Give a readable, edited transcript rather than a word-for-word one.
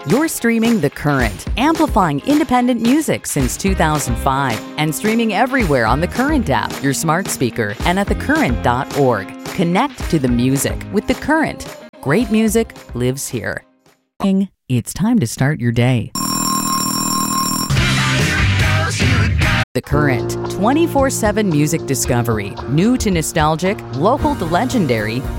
You're streaming The Current, amplifying independent music since 2005 and streaming everywhere on the Current app, your smart speaker, and at thecurrent.org. Connect to the music with The Current. Great music lives here. It's time to start your day. The Current, 24/7 music discovery, new to nostalgic, local to legendary.